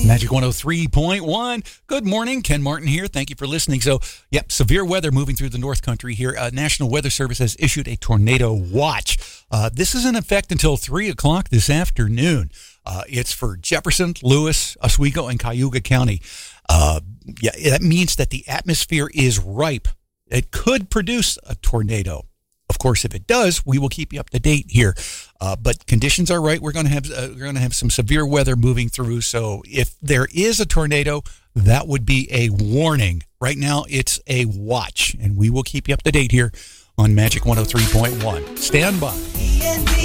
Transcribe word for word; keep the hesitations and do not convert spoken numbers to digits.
Magic one oh three point one. Good morning. Ken Martin here. Thank you for listening. So, yep, severe weather moving through the North Country here. Uh, National Weather Service has issued a tornado watch. Uh, this is in effect until three o'clock this afternoon. Uh, it's for Jefferson, Lewis, Oswego, and Cayuga County. Uh, yeah, that means that the atmosphere is ripe. It could produce a tornado. Of course, if it does, we will keep you up to date here. Uh, but conditions are right. We're going to have uh, we're going to have some severe weather moving through. So if there is a tornado, that would be a warning. Right now, it's a watch, and we will keep you up to date here on Magic one oh three point one. Stand by.